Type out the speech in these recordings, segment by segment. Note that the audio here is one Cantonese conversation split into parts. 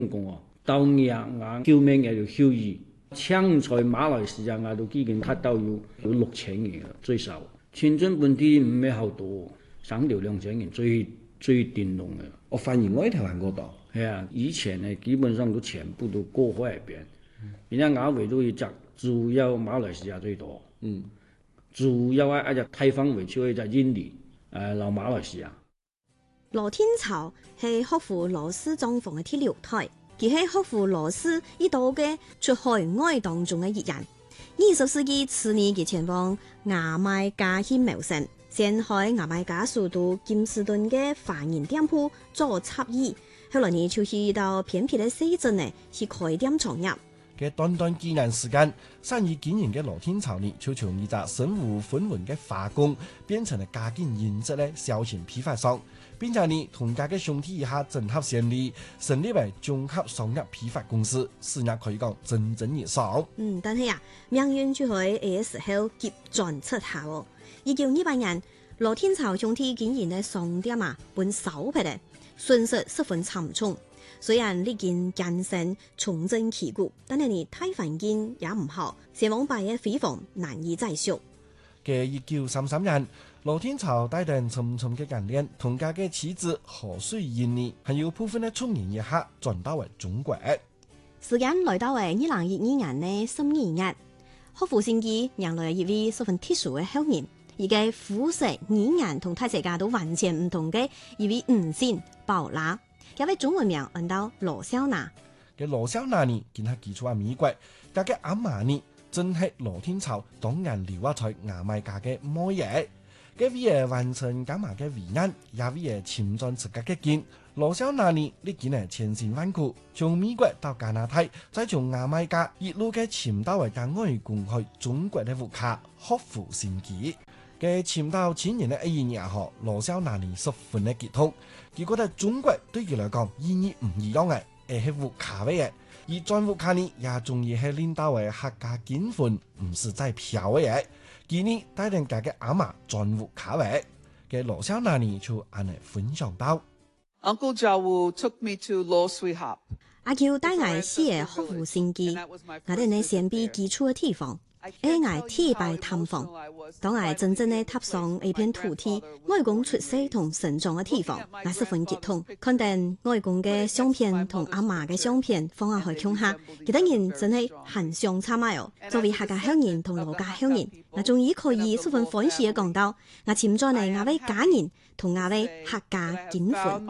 講哦，到日救命嘅就休二，搶在馬來西亞都已經達到有6000人最少。深圳本地唔係好多，3到2000人最頂籠嘅。 我發現我喺台灣嗰度， 係啊，以前呢基本上都全部都過海邊，而家亞維都一隻，主要馬來西亞最多。主要一隻開放為主要就印尼，老馬來西亞。 羅天巢係學府羅斯莊房嘅第6胎，佢係學府羅斯一道嘅出海外當中嘅一人。20世紀初年佢前往牙買加去謀生，先喺牙買加首都金士頓嘅華人店鋪做插衣，後來呢就去到偏僻嘅西鎮呢去開店創業。 嘅短幾年時間，生意經營嘅羅天巢呢，就從一隻身無分文嘅化工，變成了家境優質嘅小型批發商，並且呢同家嘅兄弟一下整合成立為綜合商業批發公司，事業可以講蒸蒸日上。 但係命運就喺呢時候急轉直下喎。1928年，羅天巢兄弟經營嘅商店本收皮咧，損失十分慘重。雖然歷經艱辛重振旗鼓，但係你大環境也唔好，成王敗嘅輝煌難以再續。 嘅1933年，羅天巢帶定沉重嘅經驗，同家嘅妻子何穗英呢，還有部分嘅聰明一下轉到為中國。 時間來到為2012年嘅12月，學府新記迎來一位十分特殊嘅後人，而家膚色、語言同大世界都完全唔同嘅一位女性寶拉。有位中文名按到羅小娜嘅羅小娜呢，見佢寄出喺美國，家嘅阿嫲呢，正係羅天巢當年留喺牙買加嘅妹爺。嘅為完成家嫲嘅遺願，也為潛在自家嘅見。羅小娜呢，歷經係千辛萬苦，從美國到加拿大，再從牙買加一路嘅潛到為家外公去中國嘅戶卡學府新記。嘅潛到前年嘅1年後，羅小娜呢十分嘅激動，佢覺得中國對佢嚟講意義唔一樣嘅，係戶卡嘅嘢，而在戶卡呢也仲要係領導為客家結婚，唔是在票嘅嘢。今年帶領家嘅阿嫲轉戶卡位嘅羅小娜呢就按嚟分享到 Uncle Jawu took me to Law Sweetheart。 阿喬帶我去嘅學府新記，我哋呢先俾基礎嘅地方。我天拜探訪，當我真正嘅踏上一片土地，外公出世同成長嘅地方，我十分激動。看見外公嘅相片同阿嫲嘅相片放喺海牆下，幾得人真係很相差埋哦。作為客家鄉人同羅家鄉人，我終於可以十分歡喜嘅講到，我潛在嚟我位家人同我位客家結婚。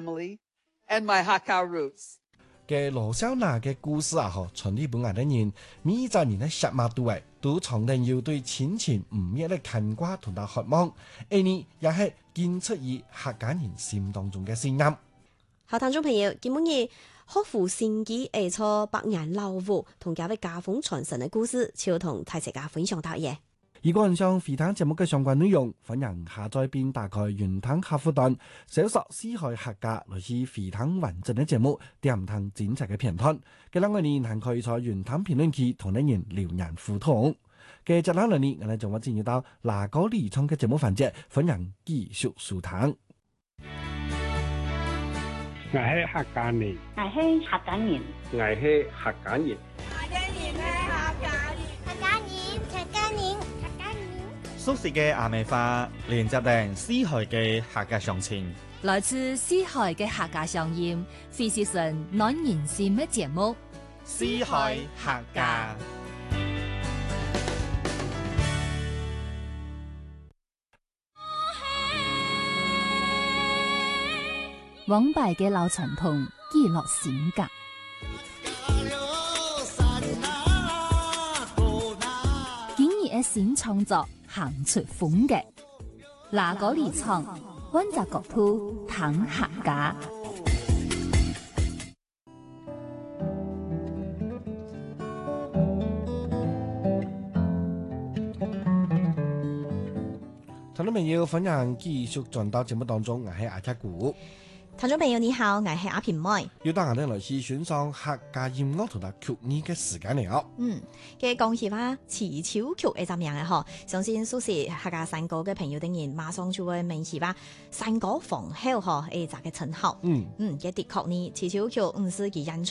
嘅羅小娜嘅故事傳遞本外的人，每一個人嘅血脈都藏定要對親情唔滅嘅牽掛同埋渴望，呢也係建出於客家人心當中嘅聲音。 好，聽眾朋友，今日學府新記錯百年老屋同家位家風傳承嘅故事，就同大家分享到嘢。 如果想回聽節目嘅相關內容，歡迎下載並打開雲聽客戶端，搜索四海客家來自回聽完整嘅節目，點聽精彩嘅片段。嘅兩個人還可以在雲聽評論區同啲人留言互動。嘅接下來呢，我哋就會進入到拿高理倉嘅節目環節，歡迎繼續收聽。 我係客家人， 我係客家人， 我係客家人。 熟悉嘅亞美花，連接定四海嘅客家鄉情， 來自四海嘅客家鄉音，非是純暖人心嘅節目。 四海客家， 往敗嘅老傳統，記錄性格。今日嘅新創作。行出風格，拿高理倉，溫習國土，談客家。 聽眾朋友，歡迎繼續轉到節目當中，我係阿七古。 聽眾朋友你好，我係阿平妹。 要當我哋來試選上客家音樂同埋曲藝嘅時間嚟哦。 嘅講起話詞巧曲係點樣嘅嗬？相信蘇氏客家山歌嘅朋友當然馬上就會明起話山歌皇后嗬，誒，咋嘅稱號？嘅的確呢，詞巧曲唔是佢演出